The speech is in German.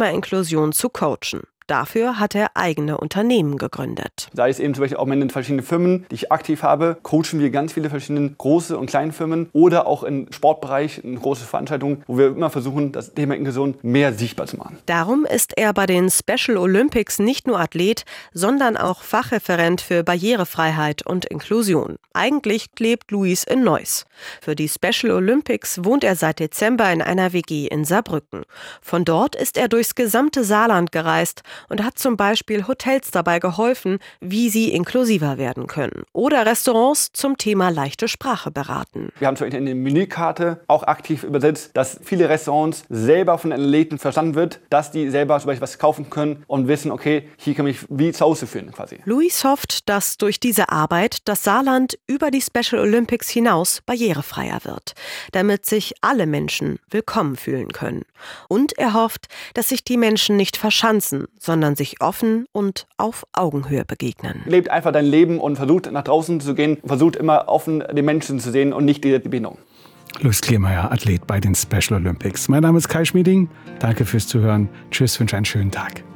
Thema Inklusion zu coachen. Dafür hat er eigene Unternehmen gegründet. Sei es eben zum Beispiel auch in den verschiedenen Firmen, die ich aktiv habe, coachen wir ganz viele verschiedene große und kleine Firmen oder auch im Sportbereich, in große Veranstaltungen, wo wir immer versuchen, das Thema Inklusion mehr sichtbar zu machen. Darum ist er bei den Special Olympics nicht nur Athlet, sondern auch Fachreferent für Barrierefreiheit und Inklusion. Eigentlich lebt Luis in Neuss. Für die Special Olympics wohnt er seit Dezember in einer WG in Saarbrücken. Von dort ist er durchs gesamte Saarland gereist und hat zum Beispiel Hotels dabei geholfen, wie sie inklusiver werden können. Oder Restaurants zum Thema leichte Sprache beraten. Wir haben zum Beispiel eine Menükarte auch aktiv übersetzt, dass viele Restaurants selber von den Athleten verstanden wird, dass die selber zum Beispiel was kaufen können und wissen, okay, hier kann ich wie zu Hause fühlen quasi. Luis hofft, dass durch diese Arbeit das Saarland über die Special Olympics hinaus barrierefreier wird, damit sich alle Menschen willkommen fühlen können. Und er hofft, dass sich die Menschen nicht verschanzen, sondern sich offen und auf Augenhöhe begegnen. Lebt einfach dein Leben und versucht nach draußen zu gehen, versucht immer offen den Menschen zu sehen und nicht die Behinderung. Luis Kliermeier, Athlet bei den Special Olympics. Mein Name ist Kai Schmieding. Danke fürs Zuhören. Tschüss, wünsche einen schönen Tag.